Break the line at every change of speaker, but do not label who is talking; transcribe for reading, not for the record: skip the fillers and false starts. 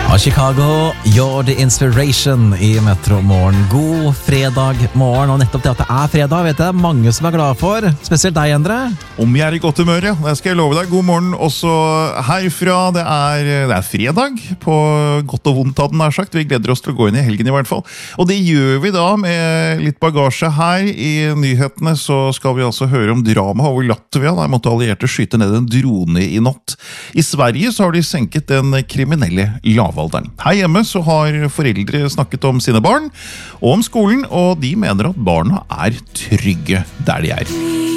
Av Chicago, You're the Inspiration i Metro Morgen. God fredag morgen, og nettopp det at det fredag, vet jeg, mange som glad for. Spesielt deg, Endre.
Om jeg i godt humør, ja. Det skal jeg love deg. God morgen også herfra. Det er fredag, på godt og vondt hadde den nær sagt. Vi gleder oss til å gå inn i helgen i hvert fall. Og det gjør vi da med litt bagasje her. I nyhetene så skal vi altså høre om drama over Latvia. Der måtte allierte skyte ned en drone i natt. I Sverige så har de senket den kriminelle lavalderen. Her hjemme så har foreldre snakket om sine barn og om skolen, og de mener at barna trygge der de